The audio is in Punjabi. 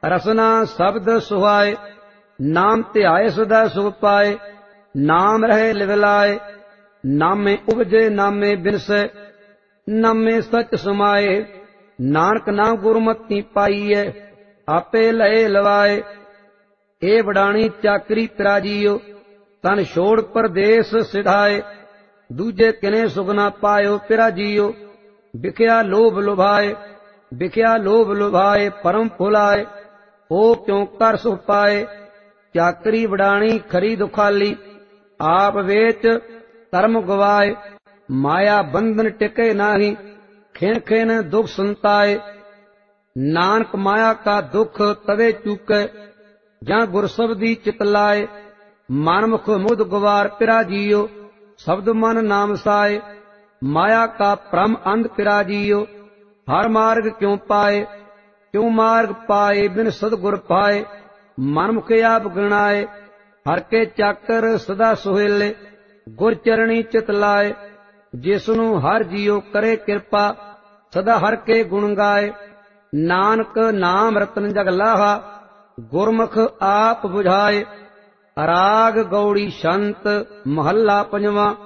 ਰਸਨਾ ਸ਼ਬਦ ਸੁਹਾਏ, ਨਾਮ ਧਿਆਏ ਸਦਾ ਸੁਖ ਪਾਏ। ਨਾਮ ਰਹੇ ਲਿਵਲਾਏ, ਨਾਮੇ ਉਪਜੇ ਨਾਮੇ ਬਿਨਸੈ। ਨਾਮੇ ਸਚ ਸਮਾਏ, ਨਾਨਕ ਨਾਮ ਗੁਰਮਤੀ ਪਾਈਐ। ਆਪੇ ਲਏ ਲਵਾਏ, ਇਹ ਵਡਾਣੀ ਚਾਕਰੀ ਤੇਰਾ ਜੀਓ। ਤਨ ਛੋੜ ਪਰਦੇਸ ਸਿਧਾਏ, ਦੂਜੇ ਕਿਨੇ ਸੁਖ ਨਾ ਪਾਇਓ ਤੇਰਾ ਜੀਓ। ਵਿਖਿਆ ਲੋਭ ਲੁਭਾਏ, ਵਿਖਿਆ ਲੋਭ ਲੁਭਾਏ ਪਰਮ ਭੁਲਾਏ। ਉਹ ਕਿਉ ਕਰ ਸੁਖ ਪਾਏ, ਚਾਕਰੀ ਵਡਾਣੀ ਖਰੀ ਦੁਖਾਲੀ। ਆਪ ਵੇਚ ਧਰਮ ਗਵਾਏ, ਮਾਇਆ ਬੰਧਨ ਟਿਕੇ ਨਾਹੀ। ਖਿਨ ਖਿਨ ਦੁਖ ਸੰਤਾਏ, ਨਾਨਕ ਮਾਇਆ ਕਾ ਦੁਖ ਤਵੇ ਚੂਕੈ। ਜਾਂ ਗੁਰ ਸਬਦੀ ਚਿਤ ਲਾਏ, ਮਨ ਮੁਖ ਮੁਦ ਗਵਾਰ ਪਿਰਾ ਜੀਓ। ਸ਼ਬਦ ਮਨ ਨਾਮ ਸਾਏ, ਮਾਇਆ ਕਾ ਭ੍ਰਮ ਅੰਧ ਪਿਰਾ ਜੀਓ। ਹਰ ਮਾਰਗ ਕਿਉ ਪਾਏ, ਕਿਉ ਮਾਰਗ ਪਾਏ ਬਿਨ ਸਤਿਗੁਰ ਪਾਏ। ਮਨ ਮੁਖ ਆਪ ਗਣਾਏ, ਹਰ ਕੇ ਚਾਕਰ ਸਦਾ ਸੁਹੇਲੇ। ਗੁਰ ਚਰਣੀ ਚਿਤ ਲਾਏ, ਜਿਸਨੂੰ ਹਰ ਜੀਓ ਕਰੇ ਕਿਰਪਾ। ਸਦਾ ਹਰ ਕੇ ਗੁਣ ਗਾਏ, ਨਾਨਕ ਨਾਮ ਰਤਨ ਜਗ ਲਾਹਾ। ਗੁਰਮੁਖ ਆਪ ਬੁਝਾਏ। ਰਾਗ ਗੌੜੀ ਛੰਤ ਮਹੱਲਾ ਪੰਜਵਾਂ।